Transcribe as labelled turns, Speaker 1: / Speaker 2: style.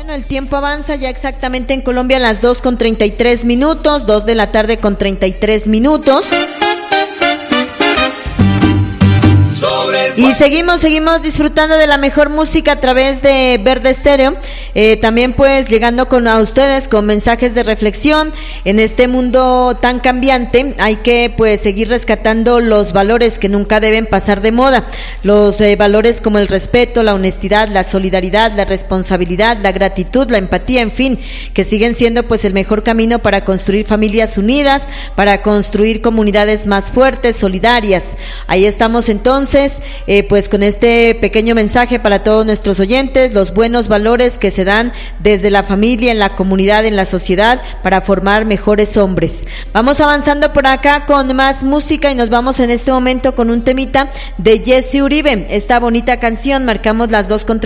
Speaker 1: Bueno, el tiempo avanza ya exactamente en Colombia a las 2:33, 2 de la tarde con 33 minutos. Y seguimos disfrutando de la mejor música a través de Verde Estéreo, también pues llegando a ustedes con mensajes de reflexión. En este mundo tan cambiante hay que pues seguir rescatando los valores que nunca deben pasar de moda, los valores como el respeto, la honestidad, la solidaridad, la responsabilidad, la gratitud, la empatía, en fin, que siguen siendo pues el mejor camino para construir familias unidas, para construir comunidades más fuertes, solidarias. Ahí estamos entonces, pues con este pequeño mensaje para todos nuestros oyentes, los buenos valores que se dan desde la familia, en la comunidad, en la sociedad, para formar mejores hombres. Vamos avanzando por acá con más música y nos vamos en este momento con un temita de Jesse Uribe, esta bonita canción. Marcamos las 2:30.